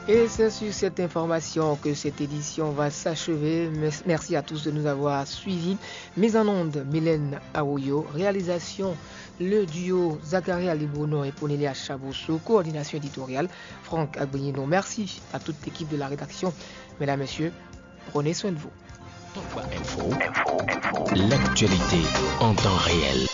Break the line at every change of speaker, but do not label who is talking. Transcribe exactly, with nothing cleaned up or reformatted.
Et c'est sur cette information que cette édition va s'achever. Merci à tous de nous avoir suivis. Mise en onde, Mylène Aoyo. Réalisation, le duo Zakaria Libruno et Ponelia Chaboussou. Coordination éditoriale, Franck Agbenino. Merci à toute l'équipe de la rédaction. Mesdames, Messieurs, prenez soin de vous.
Info, info, info. L'actualité en temps réel.